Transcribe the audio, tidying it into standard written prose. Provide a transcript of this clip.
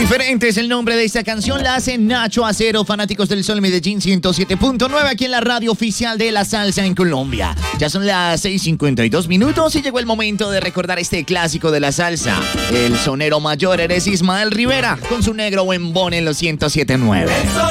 Diferente es el nombre de esta canción, la hace Nacho Acero, fanáticos del Sol Medellín 107.9, aquí en la radio oficial de la salsa en Colombia. Ya son las 6:52 minutos y llegó el momento de recordar este clásico de la salsa. El sonero mayor eres Ismael Rivera, con su negro buen bon en los 107.9.